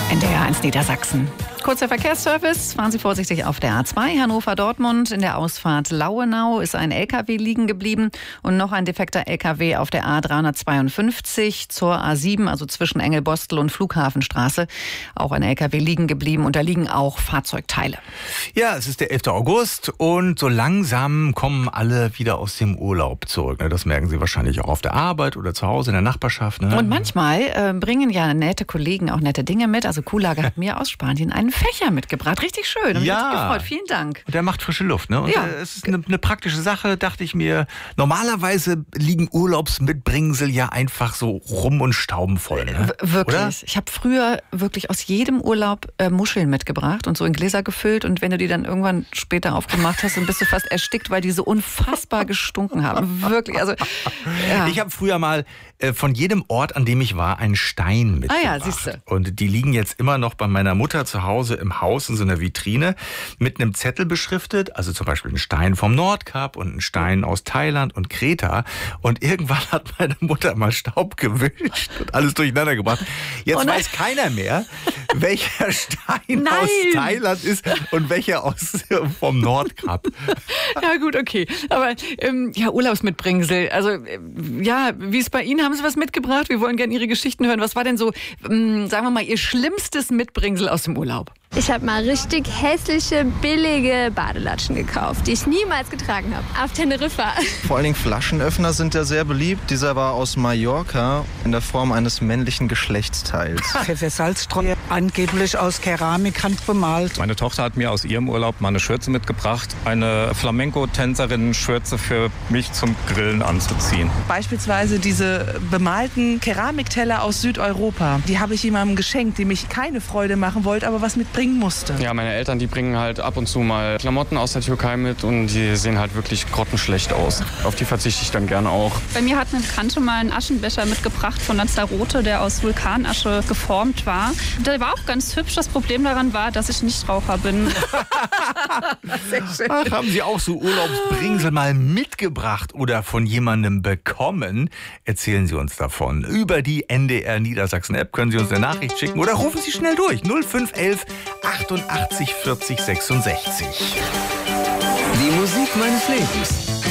NDR1 Niedersachsen. Kurzer Verkehrsservice. Fahren Sie vorsichtig auf der A2 Hannover-Dortmund. In der Ausfahrt Lauenau ist ein LKW liegen geblieben und noch ein defekter LKW auf der A352 zur A7, also zwischen Engelbostel und Flughafenstraße. Auch ein LKW liegen geblieben und da liegen auch Fahrzeugteile. Ja, es ist der 11. August und so langsam kommen alle wieder aus dem Urlaub zurück. Das merken Sie wahrscheinlich auch auf der Arbeit oder zu Hause in der Nachbarschaft. Ne? Und manchmal bringen ja nette Kollegen auch nette Dinge mit. Also Kuhlage hat mir aus Spanien einen Fächer mitgebracht. Richtig schön. Und mich hat sich gefreut. Vielen Dank. Und der macht frische Luft. Ne? Und ja. Es ist eine praktische Sache, dachte ich mir. Normalerweise liegen Urlaubsmitbringsel ja einfach so rum und staubenvoll. Ne? Wirklich. Oder? Ich habe früher wirklich aus jedem Urlaub Muscheln mitgebracht und so in Gläser gefüllt. Und wenn du die dann irgendwann später aufgemacht hast, dann bist du fast erstickt, weil die so unfassbar gestunken haben. Wirklich. Also, ja. Ich habe früher mal von jedem Ort, an dem ich war, einen Stein mitgebracht. Ah ja, siehste. Und die liegen jetzt immer noch bei meiner Mutter zu Hause im Haus in so einer Vitrine mit einem Zettel beschriftet. Also zum Beispiel ein Stein vom Nordkap und ein Stein aus Thailand und Kreta. Und irgendwann hat meine Mutter mal Staub gewischt und alles durcheinander gebracht. Jetzt weiß keiner mehr, welcher Stein aus Thailand ist und welcher vom Nordkap. Ja gut, okay. Aber ja, Urlaubsmitbringsel. Also ja, wie ist bei Ihnen? Haben Sie was mitgebracht? Wir wollen gerne Ihre Geschichten hören. Was war denn so, sagen wir mal, Ihr schlimmstes Mitbringsel aus dem Urlaub? Ich habe mal richtig hässliche, billige Badelatschen gekauft, die ich niemals getragen habe. Auf Teneriffa. Vor allen Dingen Flaschenöffner sind ja sehr beliebt. Dieser war aus Mallorca in der Form eines männlichen Geschlechtsteils. Pfeffersalzstreu, angeblich aus Keramik handbemalt. Meine Tochter hat mir aus ihrem Urlaub mal eine Schürze mitgebracht. Eine Flamenco-Tänzerin-Schürze für mich zum Grillen anzuziehen. Beispielsweise diese bemalten Keramikteller aus Südeuropa. Die habe ich jemandem geschenkt, dem ich keine Freude machen wollte, aber was mitbringen musste. Ja, meine Eltern, die bringen halt ab und zu mal Klamotten aus der Türkei mit und die sehen halt wirklich grottenschlecht aus. Auf die verzichte ich dann gerne auch. Bei mir hat eine Bekannte mal einen Aschenbecher mitgebracht von Lanzarote, der aus Vulkanasche geformt war. Der war auch ganz hübsch. Das Problem daran war, dass ich Nichtraucher bin. Sehr schön. Ach, haben Sie auch so Urlaubsbringsel mal mitgebracht oder von jemandem bekommen? Erzählen Sie uns davon. Über die NDR Niedersachsen App können Sie uns eine Nachricht schicken oder rufen Sie schnell durch. 0511 88 40 66. Die Musik meines Lebens.